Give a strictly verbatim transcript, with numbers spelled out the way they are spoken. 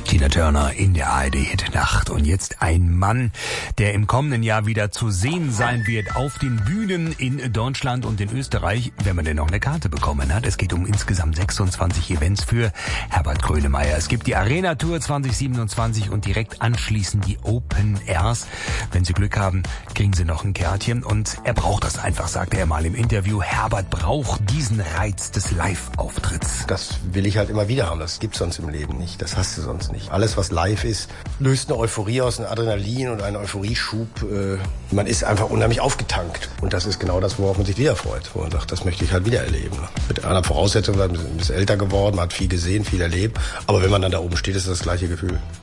Tina Turner in der A R D-Hit-Nacht. Und jetzt ein Mann, der im kommenden Jahr wieder zu sehen sein wird auf den Bühnen in Deutschland und in Österreich, wenn man denn noch eine Karte bekommen hat. Es geht um insgesamt sechsundzwanzig Events für Herbert Grönemeyer. Es gibt die Arena-Tour zwanzig siebenundzwanzig und direkt anschließend die Open Airs. Wenn Sie Glück haben, kriegen Sie noch ein Kärtchen. Und er braucht das einfach, sagte er mal im Interview. Herbert braucht diesen Reiz des Live-Auftritts. Das will ich halt immer wieder haben. Das gibt's sonst im Leben nicht. Das hast du sonst nicht. Alles, was live ist, löst eine Euphorie aus, ein Adrenalin und einen Euphorieschub. Man ist einfach unheimlich aufgetankt. Und das ist genau das, worauf man sich wieder freut. Wo man sagt, das möchte ich halt wieder erleben. Mit einer Voraussetzung, man ist ein bisschen älter geworden, man hat viel gesehen, viel erlebt. Aber wenn man dann da oben steht, ist das das gleiche Gefühl.